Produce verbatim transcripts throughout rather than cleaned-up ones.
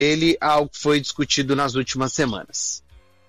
ele ao que foi discutido nas últimas semanas.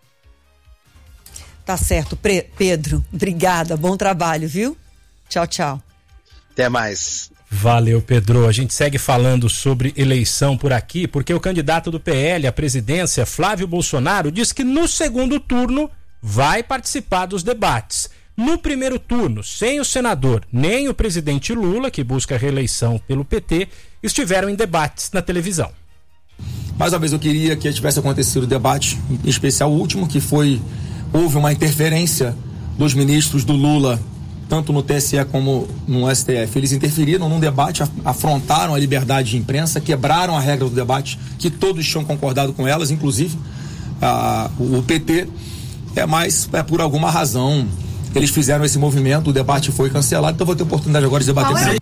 Tá certo, Pre- Pedro. Obrigada, bom trabalho, viu? Tchau, tchau. Até mais. Valeu, Pedro. A gente segue falando sobre eleição por aqui, porque o candidato do P L à presidência, Flávio Bolsonaro, diz que no segundo turno vai participar dos debates. No primeiro turno, sem o senador nem o presidente Lula, que busca a reeleição pelo P T, estiveram em debates na televisão. Mais uma vez eu queria que tivesse acontecido o debate, em especial o último, que foi, houve uma interferência dos ministros do Lula, tanto no T S E como no S T F. Eles interferiram num debate, afrontaram a liberdade de imprensa, quebraram a regra do debate, que todos tinham concordado com elas, inclusive a, o P T, é mais é por alguma razão eles fizeram esse movimento, o debate foi cancelado, então vou ter oportunidade agora de debater com ele.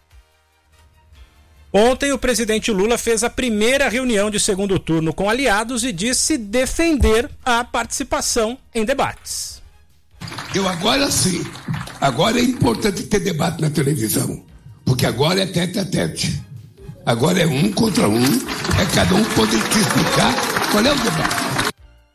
Ontem o presidente Lula fez a primeira reunião de segundo turno com aliados e disse defender a participação em debates. Eu agora sim, agora é importante ter debate na televisão, porque agora é tete a tete, agora é um contra um, é cada um poder te explicar qual é o debate.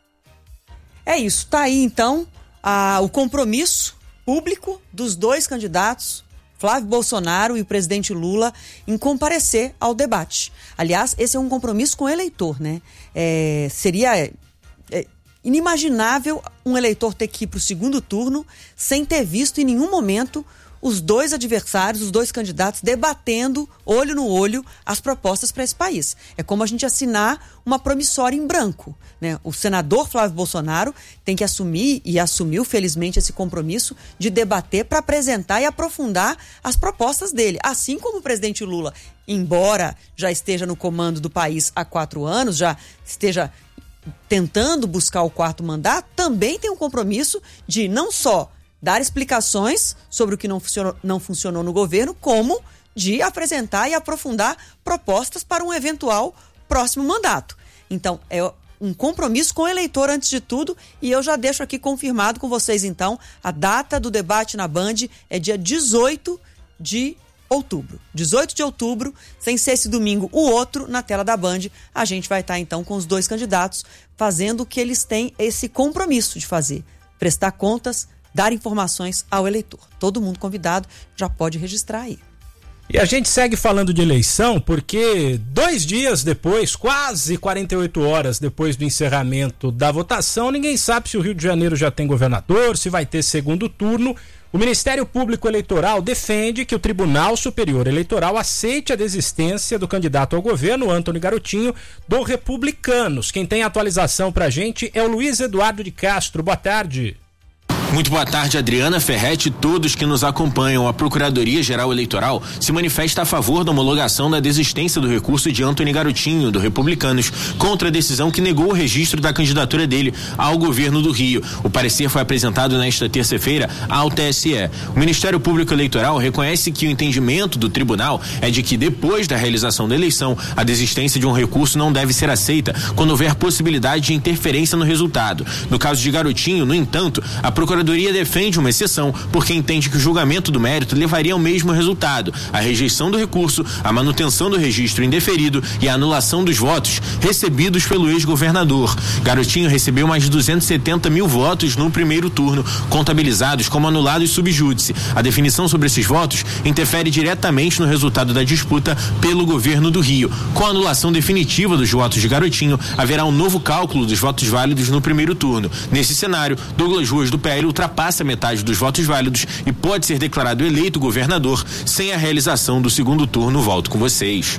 É isso, tá aí então a, o compromisso público dos dois candidatos, Flávio Bolsonaro e o presidente Lula, em comparecer ao debate. Aliás, esse é um compromisso com o eleitor, né? É, seria é, inimaginável um eleitor ter que ir para o segundo turno sem ter visto em nenhum momento os dois adversários, os dois candidatos debatendo, olho no olho, as propostas para esse país. É como a gente assinar uma promissória em branco, né? O senador Flávio Bolsonaro tem que assumir, e assumiu felizmente esse compromisso, de debater para apresentar e aprofundar as propostas dele. Assim como o presidente Lula, embora já esteja no comando do país há quatro anos, já esteja tentando buscar o quarto mandato, também tem um compromisso de não só dar explicações sobre o que não funcionou, não funcionou no governo, como de apresentar e aprofundar propostas para um eventual próximo mandato. Então, é um compromisso com o eleitor antes de tudo, e eu já deixo aqui confirmado com vocês, então, a data do debate na Band é dia dezoito de outubro. dezoito de outubro, sem ser esse domingo, o outro, na tela da Band, a gente vai estar, então, com os dois candidatos, fazendo o que eles têm esse compromisso de fazer, prestar contas, dar informações ao eleitor. Todo mundo convidado já pode registrar aí. E a gente segue falando de eleição porque dois dias depois, quase quarenta e oito horas depois do encerramento da votação, ninguém sabe se o Rio de Janeiro já tem governador, se vai ter segundo turno. O Ministério Público Eleitoral defende que o Tribunal Superior Eleitoral aceite a desistência do candidato ao governo, Antony Garotinho, do Republicanos. Quem tem atualização pra gente é o Luiz Eduardo de Castro. Boa tarde. Muito boa tarde, Adriana, Ferretti e todos que nos acompanham. A Procuradoria-Geral Eleitoral se manifesta a favor da homologação da desistência do recurso de Antony Garotinho, do Republicanos, contra a decisão que negou o registro da candidatura dele ao governo do Rio. O parecer foi apresentado nesta terça-feira ao T S E. O Ministério Público Eleitoral reconhece que o entendimento do tribunal é de que, depois da realização da eleição, a desistência de um recurso não deve ser aceita quando houver possibilidade de interferência no resultado. No caso de Garotinho, no entanto, a Procuradoria A Procuradoria defende uma exceção porque entende que o julgamento do mérito levaria ao mesmo resultado: a rejeição do recurso, a manutenção do registro indeferido e a anulação dos votos recebidos pelo ex-governador. Garotinho recebeu mais de duzentos e setenta mil votos no primeiro turno, contabilizados como anulados sub júdice. A definição sobre esses votos interfere diretamente no resultado da disputa pelo governo do Rio. Com a anulação definitiva dos votos de Garotinho, haverá um novo cálculo dos votos válidos no primeiro turno. Nesse cenário, Douglas Ruas, do P L, ultrapassa metade dos votos válidos e pode ser declarado eleito governador sem a realização do segundo turno. Volto com vocês.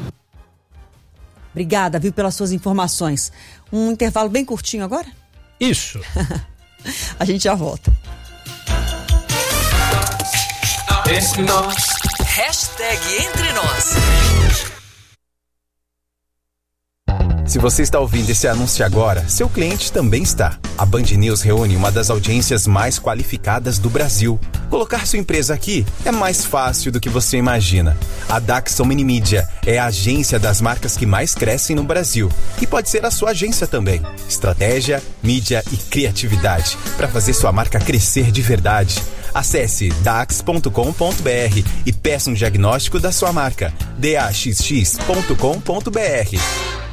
Obrigada, viu, pelas suas informações. Um intervalo bem curtinho agora? Isso. A gente já volta. Entre nós. Hashtag Entre Nós. Se você está ouvindo esse anúncio agora, seu cliente também está. A Band News reúne uma das audiências mais qualificadas do Brasil. Colocar sua empresa aqui é mais fácil do que você imagina. A Daxon Minimídia é a agência das marcas que mais crescem no Brasil. E pode ser a sua agência também. Estratégia, mídia e criatividade para fazer sua marca crescer de verdade. Acesse dax ponto com ponto b r e peça um diagnóstico da sua marca. d a x x ponto com ponto b r.